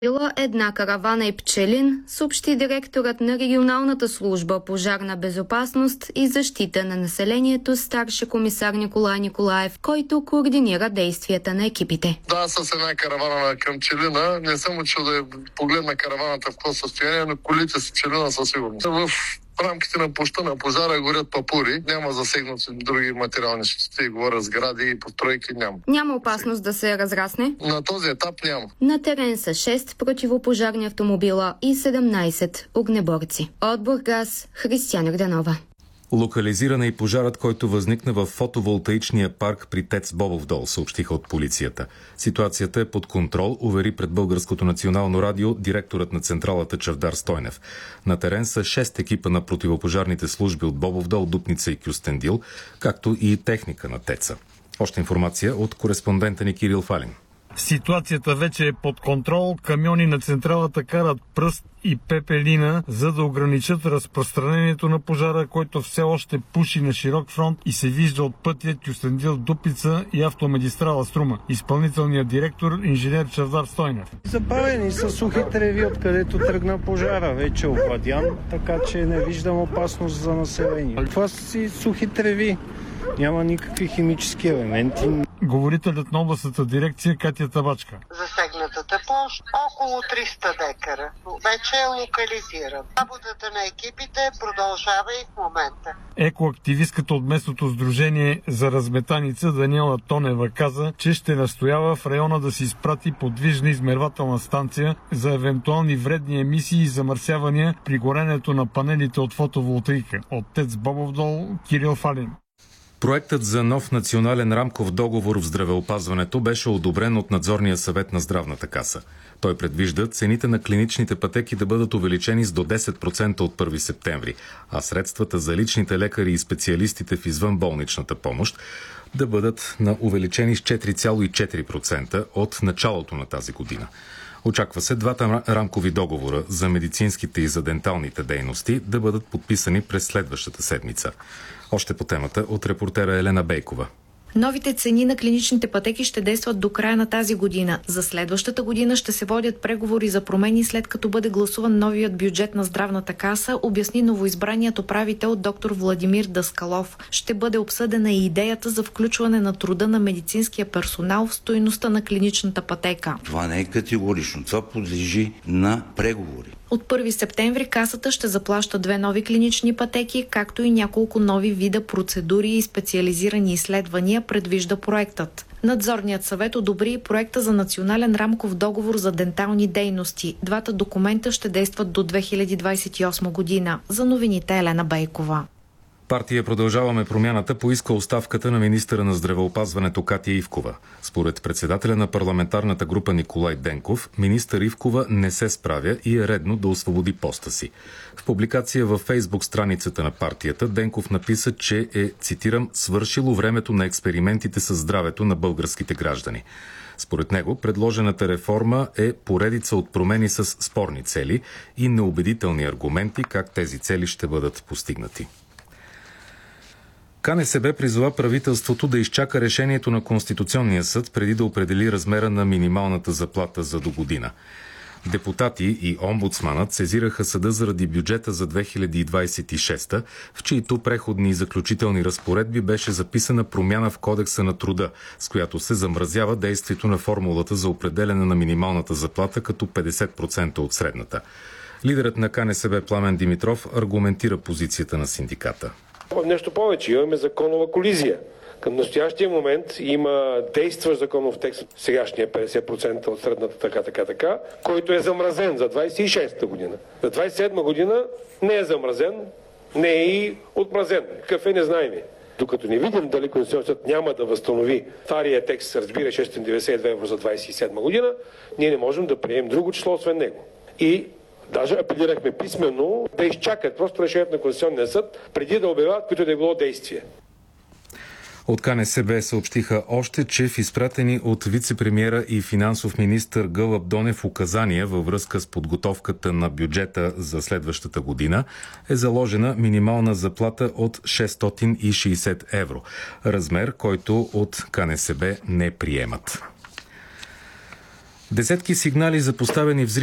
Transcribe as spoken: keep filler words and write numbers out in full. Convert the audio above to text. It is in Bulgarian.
Била една каравана и пчелин, съобщи директорът на регионалната служба пожарна безопасност и защита на населението старши комисар Николай Николаев, който координира действията на екипите. Да, с една каравана към пчелина. Не съм учил да погледна караваната в какво състояние, но колите с пчелина със сигурност. В рамките на площта на пожара горят папури. Няма засегнати други материални щети. Говоря сгради и постройки няма. Няма опасност да се разрасне? На този етап няма. На терен са шест противопожарни автомобила и седемнайсет огнеборци. От Бургас, Християна Йорданова. Локализирана и пожарът, който възникна в фотоволтаичния парк при ТЕЦ Бобов дол, съобщиха от полицията. Ситуацията е под контрол, увери пред Българското национално радио директорът на централата Чавдар Стойнев. На терен са шест екипа на противопожарните служби от Бобов дол, Дупница и Кюстендил, както и техника на ТЕЦа. Още информация от кореспондента ни Кирил Фалин. Ситуацията вече е под контрол. Камиони на централата карат пръст и пепелина, за да ограничат разпространението на пожара, който все още пуши на широк фронт и се вижда от пътя Кюстендил Дупница и автомагистрала Струма. Изпълнителният директор, инженер Чавдар Стойнев. Забавени са сухи треви, откъдето тръгна пожара. Вече овладян, така че не виждам опасност за население. Това си сухи треви. Няма никакви химически елементи. Говорителят на областната дирекция Катя Табачка. Засегнатата площ около триста декара. Вече е локализиран. Работата на екипите продължава и в момента. Екоактивистката от местното сдружение за разметаница Даниела Тонева каза, че ще настоява в района да се изпрати подвижна измервателна станция за евентуални вредни емисии и замърсявания при горенето на панелите от фотоволтаика. От ТЕЦ Бобов дол, Кирил Фалин. Проектът за нов национален рамков договор в здравеопазването беше одобрен от Надзорния съвет на Здравната каса. Той предвижда цените на клиничните пътеки да бъдат увеличени с до десет процента от първи септември, а средствата за личните лекари и специалистите в извънболничната помощ да бъдат на увеличени с четири цяло и четири процента от началото на тази година. Очаква се двата рамкови договора за медицинските и за денталните дейности да бъдат подписани през следващата седмица. Още по темата от репортера Елена Бейкова. Новите цени на клиничните пътеки ще действат до края на тази година. За следващата година ще се водят преговори за промени, след като бъде гласуван новият бюджет на Здравната каса, обясни новоизбраният управител доктор Владимир Даскалов. Ще бъде обсъдена и идеята за включване на труда на медицинския персонал в стойността на клиничната пътека. Това не е категорично. Това подлежи на преговори. От първи септември касата ще заплаща две нови клинични пътеки, както и няколко нови вида процедури и специализирани изследвания, предвижда проектът. Надзорният съвет одобри проекта за национален рамков договор за дентални дейности. Двата документа ще действат до две хиляди двадесет и осма година. За новините Елена Бейкова. Партия Продължаваме промяната поиска оставката на министъра на здравеопазването Катя Ивкова. Според председателя на парламентарната група Николай Денков, министър Ивкова не се справя и е редно да освободи поста си. В публикация във Фейсбук страницата на партията Денков написа, че е, цитирам, свършило времето на експериментите със здравето на българските граждани. Според него, предложената реформа е поредица от промени с спорни цели и неубедителни аргументи как тези цели ще бъдат постигнати. КНСБ призова правителството да изчака решението на Конституционния съд преди да определи размера на минималната заплата за до година. Депутати и омбудсманът сезираха съда заради бюджета за две хиляди двадесет и шеста, в чието преходни и заключителни разпоредби беше записана промяна в Кодекса на труда, с която се замразява действието на формулата за определяне на минималната заплата като петдесет процента от средната. Лидерът на КНСБ Пламен Димитров аргументира позицията на синдиката. Нещо повече, имаме законова колизия. Към настоящия момент има действащ законов текст, сегашния петдесет процента от средната така, така, така, който е замразен за двадесет и шеста година. За двадесет и седма година не е замразен, не е и отмразен. Какъв е, не знаем. Докато не видим дали Конституционният съд няма да възстанови стария текст, разбира шестстотин деветдесет и две евро за двадесет и седма година, ние не можем да приемем друго число освен него. И даже апелирахме писменно да изчакат просто решението на Конституционния съд преди да обявяват каквито да е било действие. От КНСБ съобщиха още, че в изпратени от вице-премиера и финансов министър Гълъб Донев указания във връзка с подготовката на бюджета за следващата година е заложена минимална заплата от шестстотин и шейсет евро. Размер, който от КНСБ не приемат. Десетки сигнали за поставени взривни